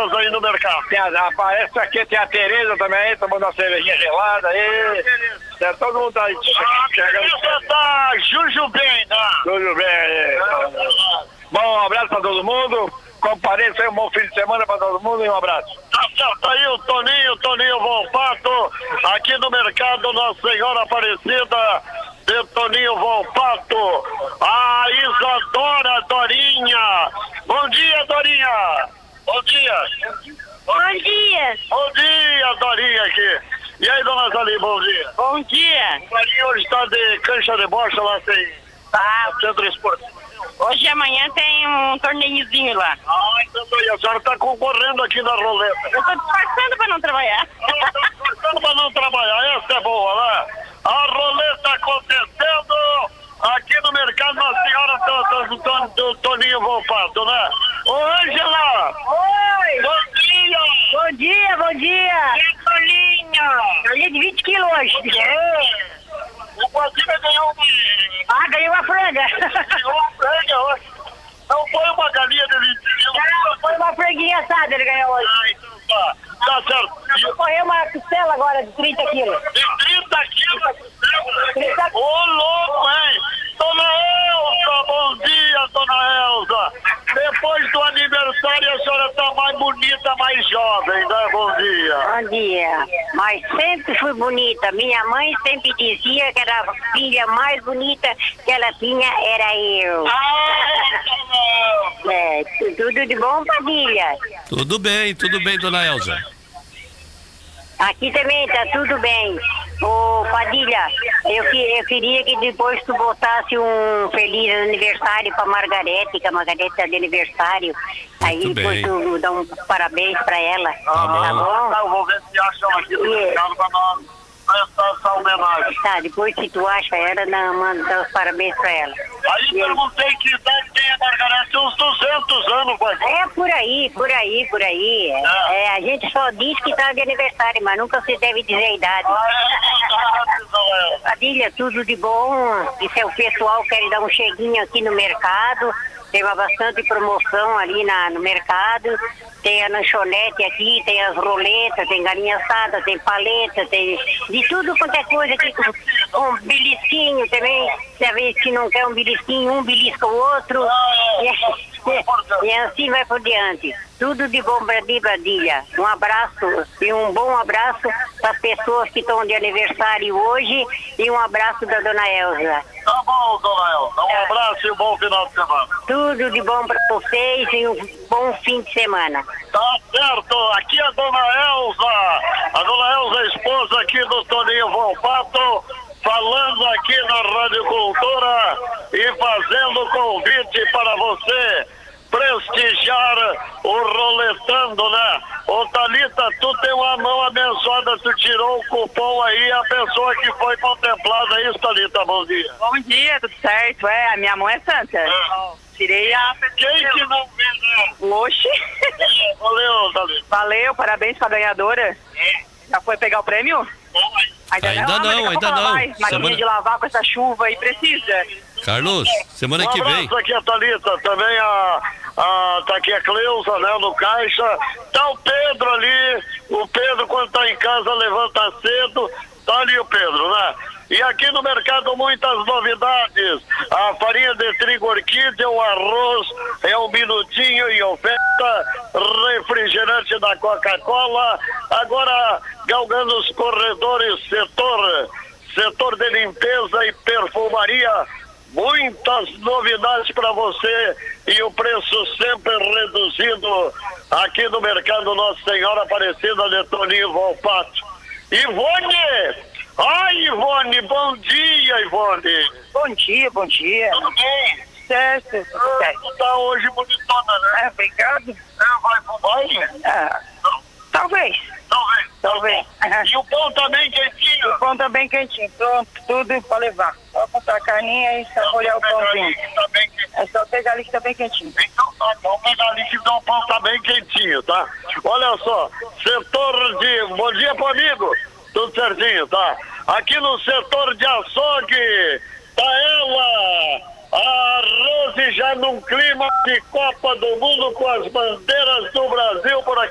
pessoas aí no mercado. Parece aqui tem a Tereza também, tomando uma cervejinha gelada aí. Todo mundo aí. Tereza tá Jujubem, tá? Jujubem. Bom, um abraço pra todo mundo. Compareça aí, um bom fim de semana pra todo mundo e um abraço. Tá certo aí o Toninho Volpato, aqui no mercado Nossa Senhora Aparecida, de Toninho Volpato. A Isadora Dorinha. Bom dia, Dorinha. Bom dia. Bom dia. Bom dia, Dorinha aqui. E aí, dona Zali, bom dia. Bom dia. O Marinho hoje está de cancha de bocha lá, tem centro esportivo. Hoje e amanhã tem um torneiozinho lá. Então aí, a senhora está concorrendo aqui na roleta. Eu tô disfarçando pra não trabalhar. Está disfarçando para não trabalhar, essa é boa, né? A roleta acontecendo aqui no mercado Nossa Senhora do Toninho Volpato, né? Ô, Ângela! Oi! Bom dia! Bom dia, bom dia! E Toninho? Galinha de 20 quilos hoje. O Guadilha ganhou Ganhou uma franga. uma franga hoje. Não foi uma galinha de 20 quilos. Não, foi uma franguinha assada ele ganhou hoje. Então tá. Tá certo. Correu uma costela agora de 30 quilos. De 30 quilos? Ô, louco, hein? Dona Elza, bom dia, dona Elza. Depois do aniversário a senhora tá mais bonita, mais jovem, né? Bom dia. Bom dia. Mas sempre fui bonita. Minha mãe sempre dizia que era a filha mais bonita que ela tinha era eu. Tudo de bom, Padilha? Tudo bem, dona Elza. Aqui também tá tudo bem. Ô, Padilha, eu queria que depois tu botasse um feliz aniversário pra Margarete, que a Margarete tá de aniversário. Aí Muito depois bem. tu dá um parabéns pra ela. Tá bom. Tá, eu vou ver se acham aqui no mercado pra nós prestar essa homenagem. Tá, depois se tu acha ela, manda os parabéns pra ela. Aí perguntei que idade tem a Margarete, uns 200 anos, pai. É por aí. A gente só diz que tá de aniversário, mas nunca se deve dizer a idade. Padilha, tudo de bom. E se o pessoal quer dar um cheguinho aqui no mercado, tem uma bastante promoção ali no mercado. Tem a lanchonete aqui, tem as roletas, tem galinha assada, tem paleta, tem de tudo quanto é coisa aqui. Um belisquinho também, se a vez que não quer um belisquinho, um belisca o outro. E assim vai por diante. Tudo de bom pra ti, Padilha. Um abraço e um bom abraço para as pessoas que estão de aniversário hoje e um abraço da dona Elza. Tá bom, dona Elza. Um abraço e um bom final de semana. Tudo de bom para vocês e um bom fim de semana. Tá certo. Aqui é a dona Elza. A dona Elza, esposa aqui do Toninho Volpato, falando aqui na Rádio Cultura e fazendo convite para você prestigiar o Roletando, né? Ô, Thalita, tu tem uma mão abençoada, tu tirou o cupom aí, a pessoa que foi contemplada. Isso, Thalita, bom dia. Bom dia, tudo certo? A minha mão é santa. Tirei a... Quem que não fez, né? Oxi. Valeu, Thalita. Valeu, parabéns pra ganhadora. Já foi pegar o prêmio? Ainda mas daqui a não. pouco ela vai. Maquininha de lavar com essa chuva aí precisa. Carlos, semana que vem. Aqui a Thalita, também tá aqui a Cleusa, né, no caixa. Tá o Pedro ali. O Pedro, quando tá em casa, levanta cedo. Tá ali o Pedro, né? E aqui no mercado muitas novidades. A farinha de trigo orquídea, o arroz é um minutinho em oferta, refrigerante da Coca-Cola. Agora galgando os corredores, setor de limpeza e perfumaria. Muitas novidades para você e o preço sempre reduzido aqui no mercado Nossa Senhora Aparecida de Toninho Volpato. Ivone! Ai, Ivone, bom dia, Ivone. Bom dia. Tudo bem? Certo. Tu tá hoje bonitona, né? Obrigado. Vai pro baile? Talvez. Talvez. E o pão tá bem quentinho? O pão tá bem quentinho, pronto, tudo pra levar. Só botar a carninha e saborear o pãozinho. Tá bem quentinho. É só pegar ali que tá bem quentinho. Então tá bom, pegar ali que o pão tá bem quentinho, tá? Olha só, setor de... Bom dia pro amigo. Tudo certinho, tá? Aqui no setor de açougue, tá ela, a Rose, já num clima de Copa do Mundo com as bandeiras do Brasil por aqui.